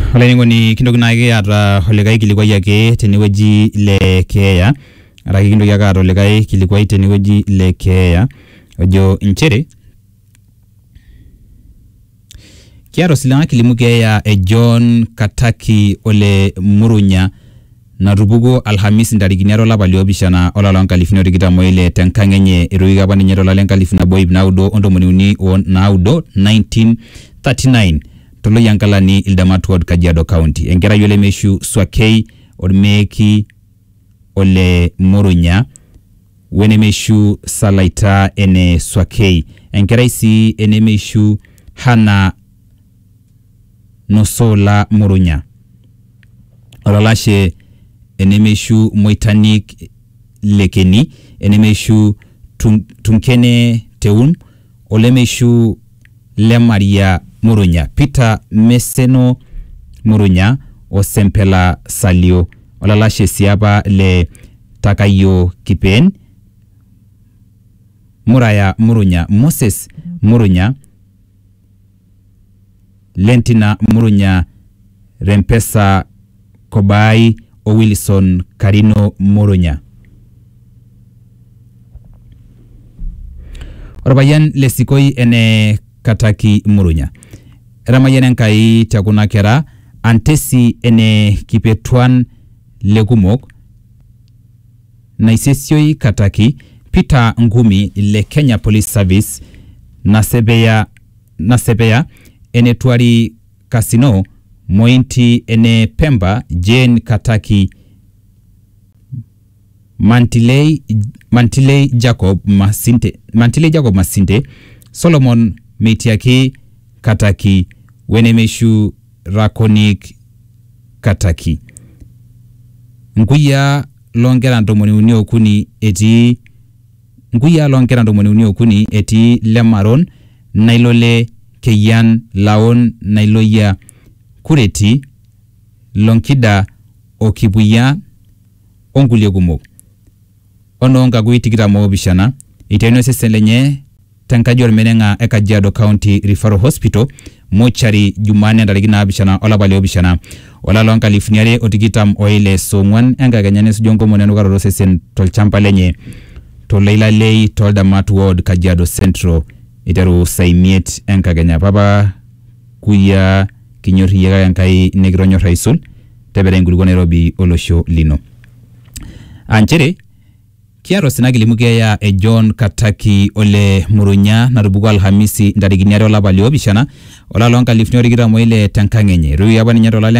Olainining'oni kintoki naake aata olikae kilikuai ake tenewueji le Keeya araki kintoki ake aata olikae kilikuai tenewueji le Keeya ojo inchere kiata osilanga kilimu Keeya e John Kataki ole Murunya natupukuo Alhamisi ntarikini 2 olapa liopishana olapa 2026 tenkang enye eruiki apa ninye tolapa 1939 1939 toloyankalani Ildamat Ward Kajiado County. Enkerai ole Meshu Swakei Ormeeki ole Murunya wene Meshu Salaita ene Swakei. Enkerai si ene Meshu Hana Nosola Murunya. Olalashe ene Meshu Moitanik Lekeni ene Meshu Tunkene Teun ole Meshu Lemaria Murunya. Peter Meseno Murunya Osempela Salio. Olalashe siapa le Takayo Kipen Muraya Murunya. Moses Murunya Lentina Murunya Rempesa Kobai o Wilson Karino Murunya. Orbayan lesikoi ene Kataki Murunya. Ramayan enkai takuna kera antesi ene Kipetuan Legumok naisesioi Kataki Peter Ngumi le Kenya Police Service nasebea ene Tuari Casino Mointi ene Pemba Jane Kataki Mantilei Jacob Masinte Solomon Metiaki Kataki Wenemeshu Rakonik Kataki. Nguya longera ndomoni okuni eti Lemaron Nailole Keyan Laon Nailoya Kureti Lonkida Okibuya ongulie kumok. Ono ngagui tikitamo bishana itaino seselenye tankaji ormenenga Kajiado County Referral Hospital mochari Jumane ndarigina bishana olapa liopishana olalo 2000 oile songwan engaganyane sujongo moneno karo sesen tolchampa lenye toleila lei Ildamat Ward Kajiado Central iteru saimiet engaganya papa kuya kinyorri yega yankai negironyo raisul tebere ngulugo Nairobi olosho lino. Anchere kiaro sinagilimu Keeya e John Kataki ole Murunya natupukuo Alhamisi ntarikini 2 olapa liopishana olalo 2026 tenkang enye ruya apa ninye tolale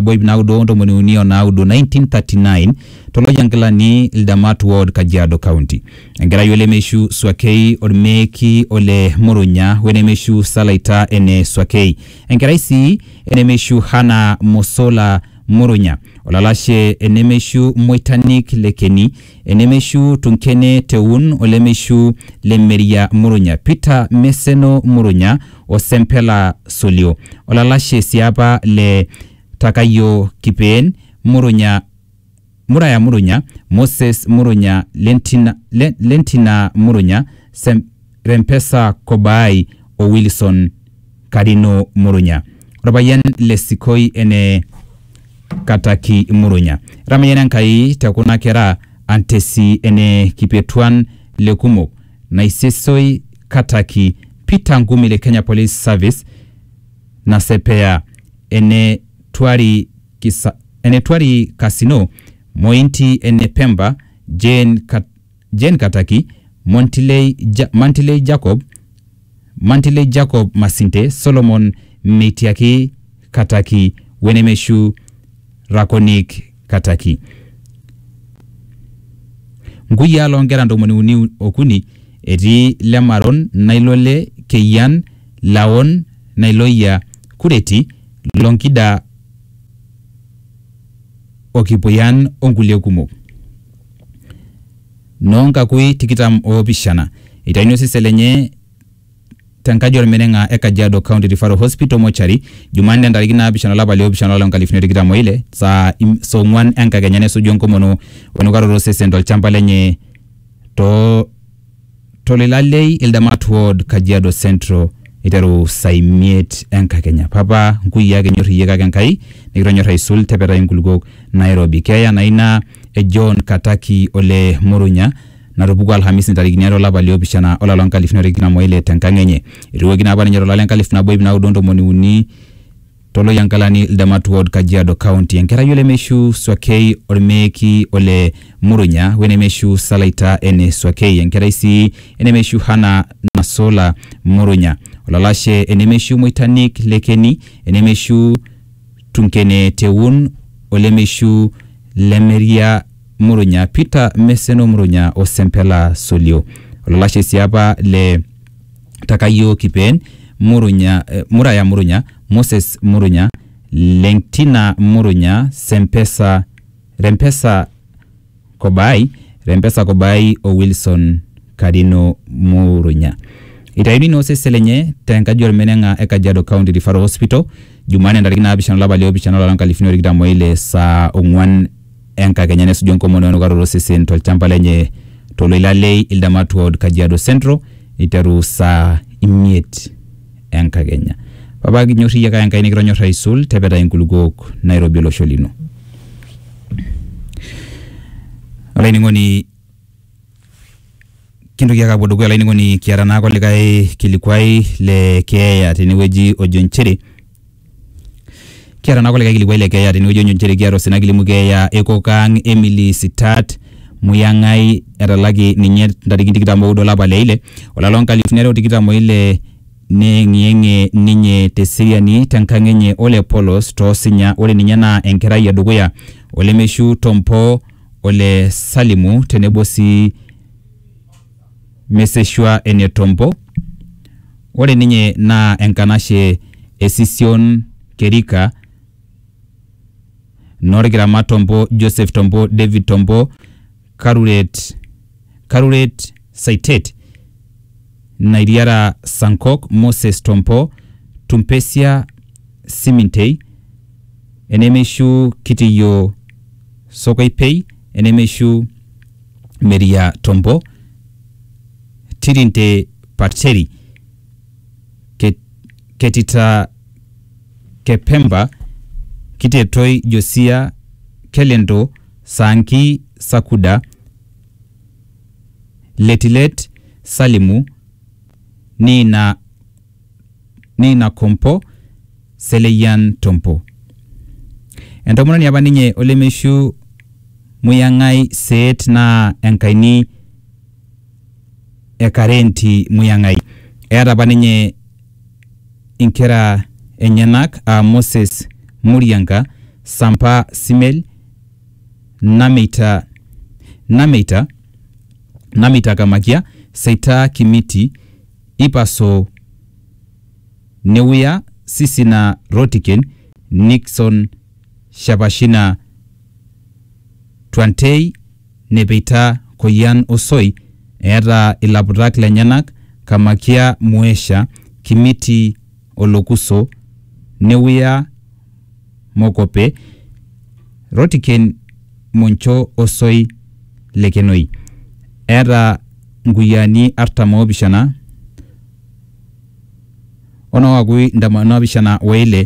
1939 toloyankalani Ildamat Ward Kajiado County. Enkerai ole Meshu Swakei Ormeeki ole Murunya wene Meshu Salaita ene Swakei. Enkerai si ene Meshu Hana Mosola Murunya. Olalashe ene Meshu Moitanik Lekeni ene Meshu Tunkene Teun ole Meshu Lemeria Murunya. Peter Meseno Murunya Osempela Solio. Olalashe siapa le Takayo Kipen Muraya Murunya Moses Murunya Lentina Murunya Rempesa Kobai o Wilson Karino Murunya. Robayan lesikoi ene Kataki Murunya. Ramayan kai takuna kera antesi ene Kipetuan Legumok naisesoi Kataki Peter Ngumi le Kenya Police Service nasepea ene Tuari Casino Mointi ene Pemba Jane Kataki Mantilei Jacob Masinte Solomon Metiaki Kataki Wenemeshu Rakonik Kataki. Nguya longera ndomoni okuni eti Lemaron Nailole Keyan Laon Nailoya Kureti Lonkida Okipuyan ongulie kumok. Nonga kui tikitam opishana itaino siselenye tankaji ormenenga Kajiado County Referral Hospital mochari Jumane ndarigina bishana laba liopishana olapa 2026 sa songwan engaganyane sujongo mono onukaro rose sendol champa lenye tolelalei Ildamat Ward Kajiado Central iteru saimiet enkakenya papa nkuya kenyorri yeka kenkai nikitonyorra isul tepeta inkulukok Nairobi keya naina John Kataki ole Murunya natupuku Alhamisi ntarikini are olapa liopishana olapa lonkalifuni are tikitam oile tenkang enye iriwuokini apa ninye tolale enkalifu nabo ip naudo ntomoni uni toloyankalani Ildamat Ward Kajiado County enkerai ole Meishu Swakei ormeeki ole Murunya wene Meishu Salaita ene Swakei enkerai si ene Meishu Hana Nasola Murunya olalashe ene Meishu Moitanik Lekeni ene Meishu Tunkene Teun ole Meishu Lemeria Murunya Peter Meseno Murunya Osempela Solio olalashe siapa le Takayo Kipen Murunya Muraya Murunya Moses Murunya Lentina Murunya Rempesa Kobai o Wilson Kadino Murunya itaini no seselenye tenkaji ormenenga Kajiado County Referral Hospital Jumane ndarikina abishana laba leo bishana la kalifini orikita moile saa ongwan enkakenya nesujo nkomono no karoro sesen tolchamba lenye toloilale Ildamat Ward Kajiado Central iteru saa imiet enkakenya baba kinyorri yaka enkai nikitonyorra isul tepeta inkulukok Nairobi olosho lino olainingoni kintu yaka bodogo olainingoni kiara nako likai kilikwai le keya tenewueji ojonchere kiara nako likai kilikwai le keya tenewueji ojonchere kiaro sinagilimu keya ekokang Emily Sitat Muyangai etalaki ninye ntarikini tikitam oudo olapa leile olalonka lifunere tikitam oile nengiyenge ninye tesiriani tenkang enye ole Polos tosinya ole ninye na enkerai edukuya ole Meishu Tompo ole Salimu tenebo si Meseshwa ene Tompo ole ninye na enkanashe Esision Kerika Norgirama Tompo Joseph Tompo David Tompo Karuret Saitet Nairiara Sankok Moses Tompo Tumpesia Simintei enemeshu Kitiyo Sokoipei enemeshu Meria Tompo Tirinte Parteri Ketita Kepemba Kitetoi Josia Kelendo Sanki Sakuda Letilet Salimu Nina Kompo Seleyan Tompo entomononi apa ninye ole Meishu Muyangai Seet na enkaini ekarenti Muyangai eata apa ninye inkera enyenak Moses Murianga Sampa Simel Nameita Kamakia Seita Kimiti Ipaso Neuya Sisina Rotiken Nixon Shabashina Twantei Nebeita Koyan Osoi eata ilaputak lenyenak Kamakia Muesha Kimiti Olokuso Neuya Mokope Rotiken Moncho Osoi Lekenoi eata Nguyani Artamo Bishana ono agui ndamano bishana weile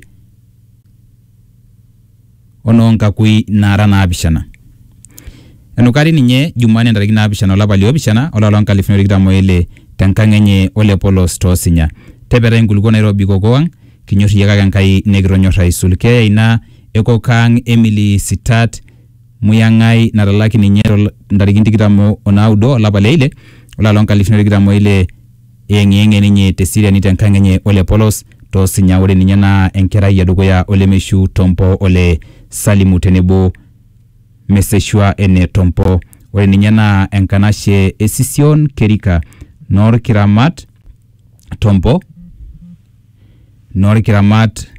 ono nkakui narana bishana enukari ninye Jumane ndarikina bishana olapa liopishana olalo nkalifuni tikitam oile tenkang enye ole Polos tosinya tepeta inkulukok Nairobi kokowang kinyorri yaka enkai nikitonyorra isul keya ina ekokang Emily Sitat Muyangai natalaki ninye ndarikini tikitam onaudo olapa leile olalo nkalifuni tikitam oile engiyenge ninye tesiriani tenkang enye ole Polos tosinya ore ninye na enkerai edukuya ole Meishu Tompo ole Salimu tenebo Meseshwa ene Tompo ore ninye na enkanashe Esision Kerika Norkiramat Tompo Norkiramat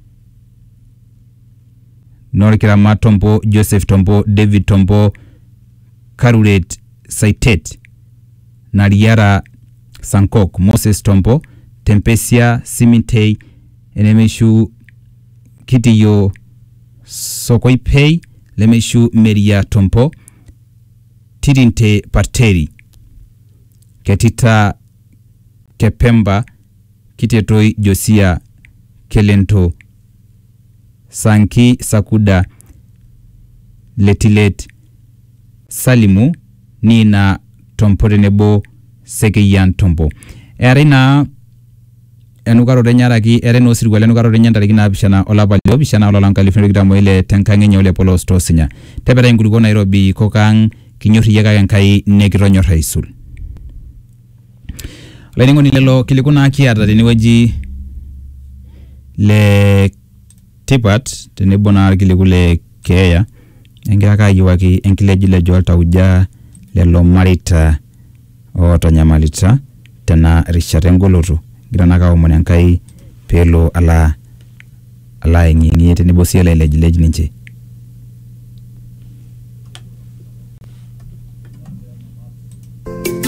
Tompo Joseph Tompo David Tompo Karuret Saitet Nariara Sankok Moses Tompo Tempesia Simintei enemeshu Kitiyo Sokoipei lemeshu Meria Tompo Tirinte Parteri Ketita Kepemba Kitetoi Josia Kelento, Sanki Sakuda, Letilet Salimu, Nina Tomporenebo Sekeyan Tombo. Erina enukaro renyaraki ereno sirwale enukaro renyandariki naapishana olapa liopishana ololanka 2020 tenkang enye ole Polos Tosinya. Tepera inkuruko Nairobi kokang kinyorri yaka enkai nekitonyorra aisul. Olaining'oni lelo kilikuna kiata tenewueji le tipat tenebo naa irkiliku le keeya egira ake ayiewaki enkilejilejo oltauja lelo mareita ootonyamalita tena rishata engoloto. Egira naa aomon enkai peelo ala aing'ing'ie tenebo sii elelejilej ninche.